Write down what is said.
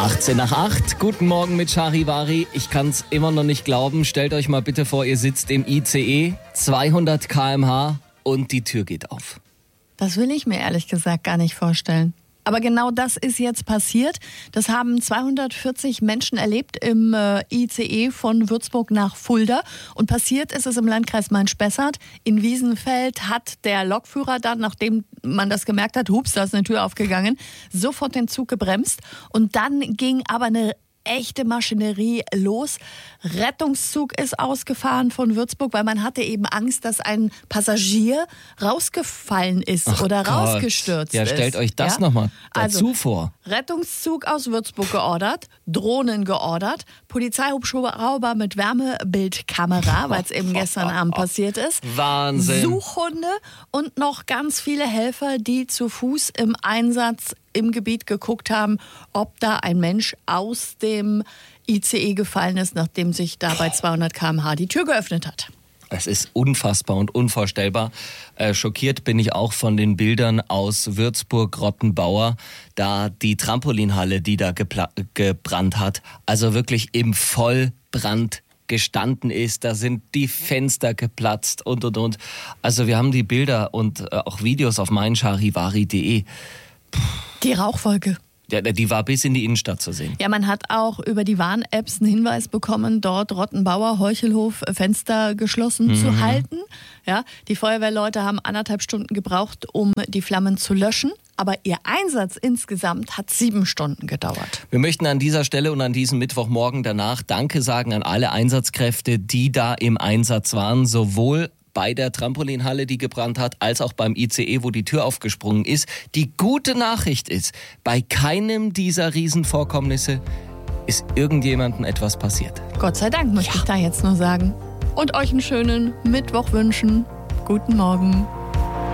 18 nach 8. Guten Morgen mit Charivari. Ich kann's immer noch nicht glauben. Stellt euch mal bitte vor, ihr sitzt im ICE, 200 km/h und die Tür geht auf. Das will ich mir ehrlich gesagt gar nicht vorstellen. Aber genau das ist jetzt passiert. Das haben 240 Menschen erlebt im ICE von Würzburg nach Fulda. Und passiert ist es im Landkreis Main-Spessart. In Wiesenfeld hat der Lokführer dann, nachdem man das gemerkt hat, hups, da ist eine Tür aufgegangen, sofort den Zug gebremst. Und dann ging aber eine echte Maschinerie los. Rettungszug ist ausgefahren von Würzburg, weil man hatte eben Angst, dass ein Passagier rausgefallen ist oder rausgestürzt ist. Ja, stellt euch das nochmal dazu vor. Rettungszug aus Würzburg geordert, Drohnen geordert, Polizeihubschrauber mit Wärmebildkamera, weil es eben gestern Abend passiert ist. Wahnsinn. Suchhunde und noch ganz viele Helfer, die zu Fuß im Einsatz im Gebiet geguckt haben, ob da ein Mensch aus dem ICE gefallen ist, nachdem sich da bei 200 km/h die Tür geöffnet hat. Es ist unfassbar und unvorstellbar. Schockiert bin ich auch von den Bildern aus Würzburg-Rottenbauer, da die Trampolinhalle, die da gebrannt hat, also wirklich im Vollbrand gestanden ist. Da sind die Fenster geplatzt und. Also wir haben die Bilder und auch Videos auf meincharivari.de. Die Rauchwolke. Ja, die war bis in die Innenstadt zu sehen. Ja, man hat auch über die Warn-Apps einen Hinweis bekommen, dort Rottenbauer, Heuchelhof, Fenster geschlossen zu halten. Ja, die Feuerwehrleute haben 1,5 Stunden gebraucht, um die Flammen zu löschen. Aber ihr Einsatz insgesamt hat 7 Stunden gedauert. Wir möchten an dieser Stelle und an diesem Mittwochmorgen danach Danke sagen an alle Einsatzkräfte, die da im Einsatz waren, sowohl bei der Trampolinhalle, die gebrannt hat, als auch beim ICE, wo die Tür aufgesprungen ist. Die gute Nachricht ist, bei keinem dieser Riesenvorkommnisse ist irgendjemandem etwas passiert. Gott sei Dank, möchte ich da jetzt nur sagen. Und euch einen schönen Mittwoch wünschen. Guten Morgen.